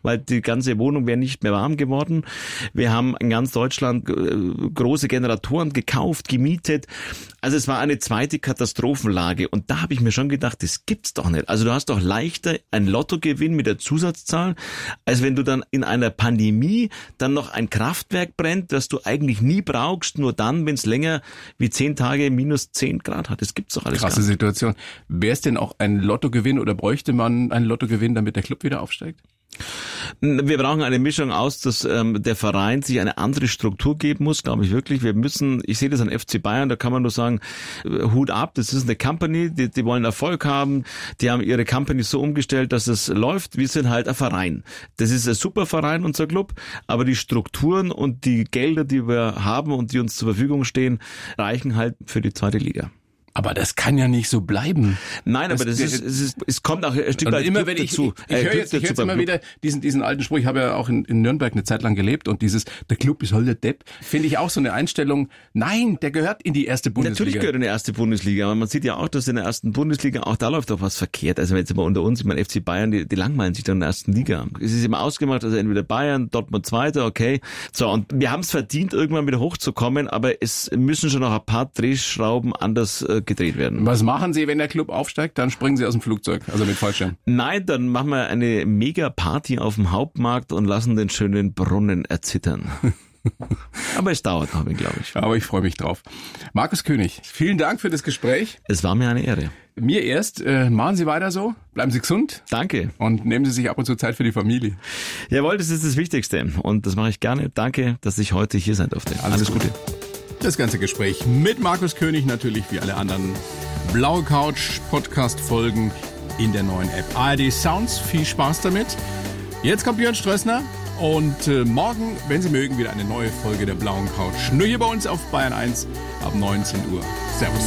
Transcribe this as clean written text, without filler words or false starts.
weil die ganze Wohnung wäre nicht mehr warm geworden. Wir haben in ganz Deutschland große Generatoren gekauft, gemietet. Also es war eine zweite Katastrophenlage und da habe ich mir schon gedacht, das gibt's doch nicht. Also du hast doch leichter einen Lottogewinn mit der Zusatzzahl, als wenn du dann in einer Pandemie dann noch ein Kraftwerk brennt, das du eigentlich nie brauchst, nur dann, wenn es länger wie 10 Tage minus 10 Grad hat. Das gibt's doch alles gar nicht. Krasse Situation. Wäre es denn auch ein Lottogewinn oder bräuchte man einen Lottogewinn, damit der Club wieder aufsteigt? Wir brauchen eine Mischung aus, dass der Verein sich eine andere Struktur geben muss, glaube ich wirklich. Wir müssen, ich sehe das an FC Bayern, da kann man nur sagen, Hut ab, das ist eine Company, die wollen Erfolg haben, die haben ihre Company so umgestellt, dass es läuft. Wir sind halt ein Verein. Das ist ein super Verein, unser Club, aber die Strukturen und die Gelder, die wir haben und die uns zur Verfügung stehen, reichen halt für die zweite Liga. Aber das kann ja nicht so bleiben. Nein, aber es kommt auch ein Stück weit immer, wenn dazu. Ich höre jetzt immer wieder diesen alten Spruch, ich habe ja auch in Nürnberg eine Zeit lang gelebt und dieses, der Club ist halt der Depp, finde ich auch so eine Einstellung, nein, der gehört in die erste Bundesliga. Natürlich gehört in die erste Bundesliga, aber man sieht ja auch, dass in der ersten Bundesliga, auch da läuft doch was verkehrt. Also jetzt mal unter uns, ich meine FC Bayern, die langweilen sich dann in der ersten Liga. Es ist immer ausgemacht, also entweder Bayern, Dortmund Zweiter, okay. So, und wir haben es verdient, irgendwann wieder hochzukommen, aber es müssen schon noch ein paar Drehschrauben anders gedreht werden. Was machen Sie, wenn der Club aufsteigt? Dann springen Sie aus dem Flugzeug, also mit Fallschirm. Nein, dann machen wir eine Mega-Party auf dem Hauptmarkt und lassen den schönen Brunnen erzittern. Aber es dauert noch, glaube ich. Aber ich freue mich drauf. Markus König, vielen Dank für das Gespräch. Es war mir eine Ehre. Mir erst. Machen Sie weiter so. Bleiben Sie gesund. Danke. Und nehmen Sie sich ab und zu Zeit für die Familie. Jawohl, das ist das Wichtigste. Und das mache ich gerne. Danke, dass ich heute hier sein durfte. Alles Gute. Das ganze Gespräch mit Markus König natürlich wie alle anderen Blaue Couch Podcast-Folgen in der neuen App ARD Sounds. Viel Spaß damit. Jetzt kommt Björn Strössner und morgen, wenn Sie mögen, wieder eine neue Folge der Blauen Couch. Nur hier bei uns auf Bayern 1 ab 19 Uhr. Servus.